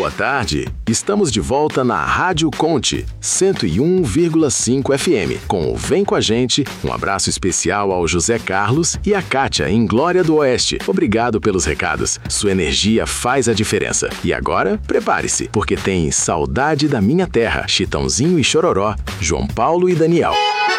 Boa tarde. Estamos de volta na Rádio Conte, 101,5 FM, com o Vem com a Gente. Um abraço especial ao José Carlos e à Kátia, em Glória do Oeste. Obrigado pelos recados. Sua energia faz a diferença. E agora, prepare-se, porque tem Saudade da Minha Terra, Chitãozinho e Chororó, João Paulo e Daniel.